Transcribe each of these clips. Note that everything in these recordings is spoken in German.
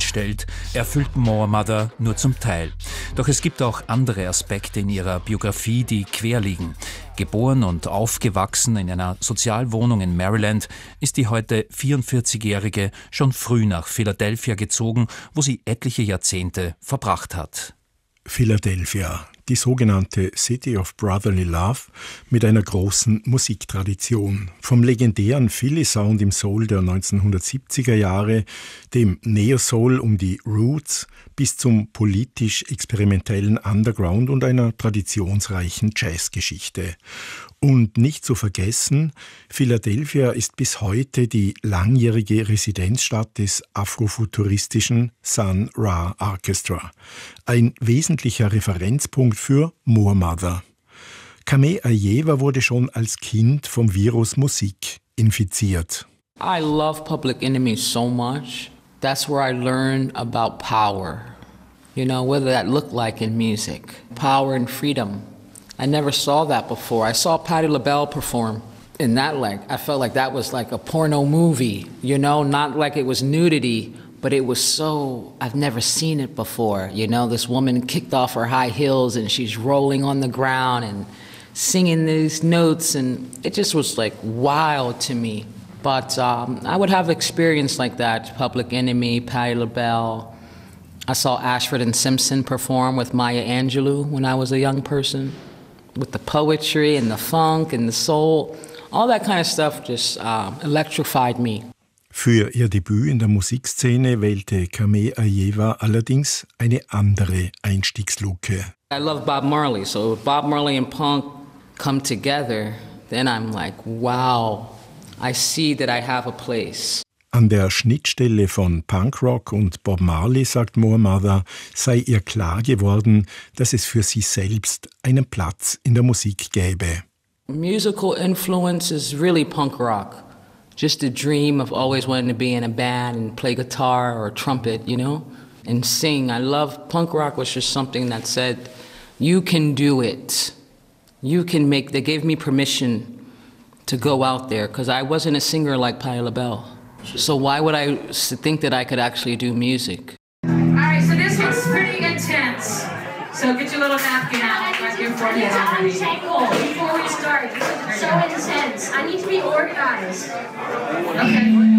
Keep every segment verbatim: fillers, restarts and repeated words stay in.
gestellt, erfüllt Moor Mother nur zum Teil. Doch es gibt auch andere Aspekte in ihrer Biografie, die quer liegen. Geboren und aufgewachsen in einer Sozialwohnung in Maryland, ist die heute vierundvierzigjährige schon früh nach Philadelphia gezogen, wo sie etliche Jahrzehnte verbracht hat. Philadelphia, die sogenannte City of Brotherly Love, mit einer großen Musiktradition. Vom legendären Philly-Sound im Soul der neunzehnhundertsiebziger Jahre, dem Neo-Soul um die Roots, bis zum politisch-experimentellen Underground und einer traditionsreichen Jazzgeschichte. Und nicht zu vergessen, Philadelphia ist bis heute die langjährige Residenzstadt des afrofuturistischen Sun Ra Orchestra. Ein wesentlicher Referenzpunkt für Moor Mother. Kameh Ajeva wurde schon als Kind vom Virus Musik infiziert. I love Public Enemy so much. That's where I learned about power. You know, what that looked like in music. Power and freedom. I never saw that before. I saw Patti LaBelle perform. And that, like, I felt like that was like a porno movie, you know, not like it was nudity, but it was so, I've never seen it before. You know, this woman kicked off her high heels and she's rolling on the ground and singing these notes, and it just was like wild to me. But um, I would have experience like that, Public Enemy, Patti LaBelle. I saw Ashford and Simpson perform with Maya Angelou when I was a young person, with the poetry and the funk and the soul. All that kind of stuff just uh, electrified me. Für ihr Debüt in der Musikszene wählte Kameh Ajeva allerdings eine andere Einstiegsluke. I love Bob Marley, so if Bob Marley and punk come together, then I'm like, wow, I see that I have a place. An der Schnittstelle von Punkrock und Bob Marley, sagt Moor Mother, sei ihr klar geworden, dass es für sie selbst einen Platz in der Musik gäbe. Musical influence is really punk rock. Just a dream of always wanting to be in a band and play guitar or trumpet, you know, and sing. I love punk rock was just something that said, you can do it. You can make, they gave me permission to go out there because I wasn't a singer like Patti LaBelle. So why would I think that I could actually do music? All right, so this one's pretty intense. So get your little napkin out. Right here for you. Tangle before we start. This is so intense. I need to be organized. Okay.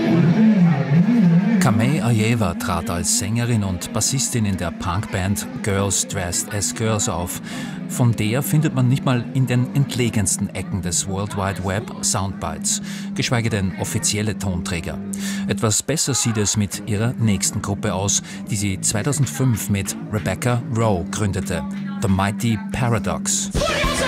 Kameh Ajeva trat als Sängerin und Bassistin in der Punkband Girls Dressed as Girls auf. Von der findet man nicht mal in den entlegensten Ecken des World Wide Web Soundbites, geschweige denn offizielle Tonträger. Etwas besser sieht es mit ihrer nächsten Gruppe aus, die sie zweitausendfünf mit Rebecca Rowe gründete, The Mighty Paradox.